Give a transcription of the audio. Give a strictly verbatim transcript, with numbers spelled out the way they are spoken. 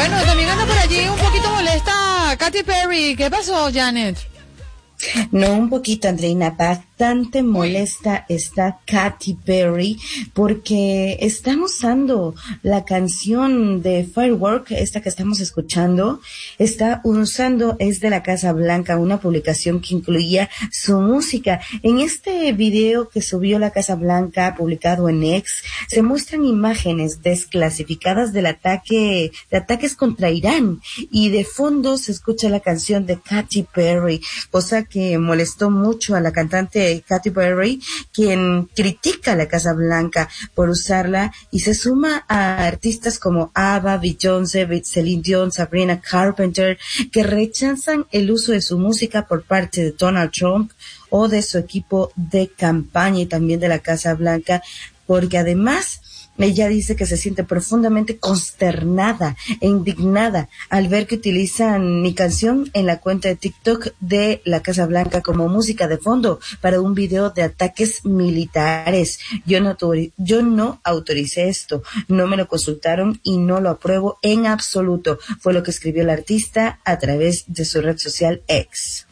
Bueno, también anda por allí un poquito molesta Katy Perry. ¿Qué pasó, Janet? No, un poquito, Andreina, bastante molesta está Katy Perry porque están usando la canción de Firework, esta que estamos escuchando, está usando, es de la Casa Blanca, una publicación que incluía su música. En este video que subió la Casa Blanca, publicado en X, se muestran imágenes desclasificadas del ataque, de ataques contra Irán, y de fondo se escucha la canción de Katy Perry, cosa que molestó mucho a la cantante Katy Perry, quien critica a la Casa Blanca por usarla y se suma a artistas como ABBA, Beyoncé, Celine Dion, Sabrina Carpenter, que rechazan el uso de su música por parte de Donald Trump o de su equipo de campaña y también de la Casa Blanca, porque además ella dice que se siente profundamente consternada e indignada al ver que utilizan mi canción en la cuenta de TikTok de la Casa Blanca como música de fondo para un video de ataques militares. Yo no, yo no autoricé esto, no me lo consultaron y no lo apruebo en absoluto, fue lo que escribió el artista a través de su red social X.